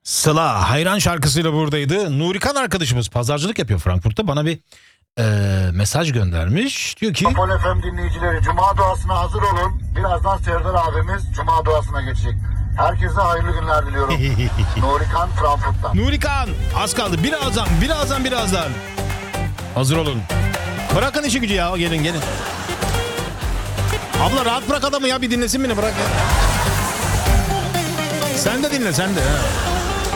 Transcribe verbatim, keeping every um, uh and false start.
Sıla hayran şarkısıyla buradaydı. Nurikan arkadaşımız pazarcılık yapıyor Frankfurt'ta. Bana bir e, mesaj göndermiş. Diyor ki Apol F M dinleyicileri, Cuma duasına hazır olun. Birazdan Serdar abimiz Cuma duasına geçecek. Herkese hayırlı günler diliyorum. Nurikan Frankfurt'tan. Nurikan az kaldı. Birazdan birazdan birazdan. Hazır olun. Bırakın işi gücü ya. Gelin gelin. Abla rahat bırak adamı ya. Bir dinlesin beni, bırak ya. Sen de dinle sen de. Ha.